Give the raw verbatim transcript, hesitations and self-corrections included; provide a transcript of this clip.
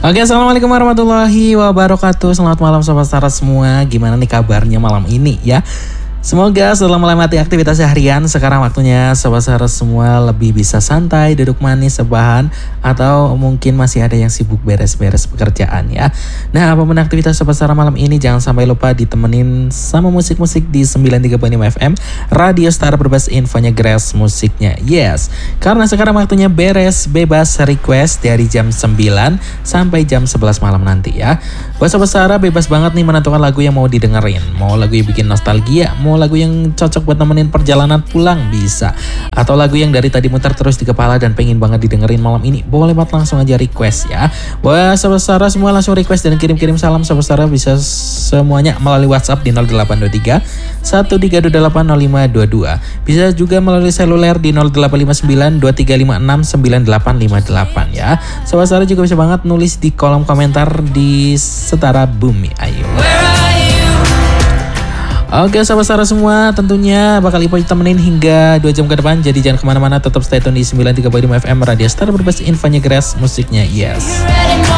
Oke, assalamualaikum warahmatullahi wabarakatuh. Selamat malam sobat Sara semua. Gimana nih kabarnya malam ini ya? Semoga setelah menikmati aktivitas seharian, sekarang waktunya sobat Sara semua lebih bisa santai, duduk manis, sebahan, atau mungkin masih ada yang sibuk beres-beres pekerjaan ya. Nah, apapun aktivitas sobat Sara malam ini, jangan sampai lupa ditemenin sama musik-musik di sembilan tiga lima F M Radio Star Berbahasa Infonya Grass musiknya. Yes, karena sekarang waktunya beres bebas request dari jam sembilan sampai jam sebelas malam nanti ya. Buat sobat Sara bebas banget nih menentukan lagu yang mau didengerin. Mau lagu yang bikin nostalgia, mau lagu yang cocok buat nemenin perjalanan pulang bisa, atau lagu yang dari tadi muter terus di kepala dan pengen banget didengerin malam ini, boleh banget langsung aja request ya. Buat sobat Sara semua langsung request dan kirim-kirim salam. Sobat Sara bisa semuanya melalui WhatsApp di nol delapan dua tiga satu tiga dua delapan nol lima dua dua. Bisa juga melalui seluler di nol delapan lima sembilan dua tiga lima enam sembilan delapan lima delapan ya. Sobat Sara juga bisa banget nulis di kolom komentar di Setara Bumi. Ayo. Oke sobat Sara semua, tentunya bakal Ipo temenin hingga dua jam ke depan. Jadi jangan kemana-mana, tetap stay tune di sembilan tiga lima F M Radio Star Berbahasa Infonya Grass musiknya. Yes.